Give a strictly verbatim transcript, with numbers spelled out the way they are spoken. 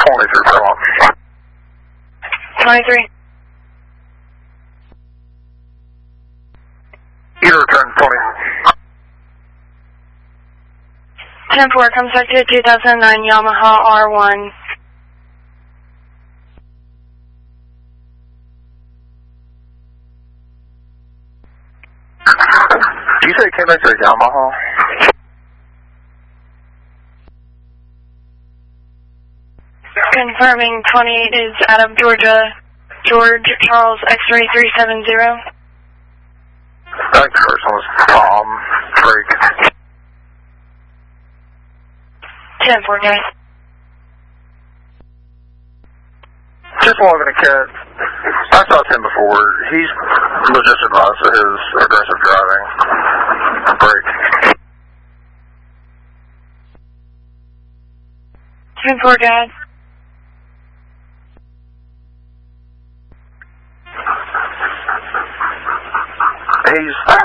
twenty-three per one. twenty-three. You return twenty. ten four, comes back to two thousand nine Yamaha R one. Did you say it came back to a Yamaha? Confirming twenty-eight is out of Georgia, George Charles X-ray three seven zero. That first one was Tom Freak. ten four, guys. Just logging a cat. I saw Tim before. He's was just advised of his aggressive driving. Break. ten four, guys. He's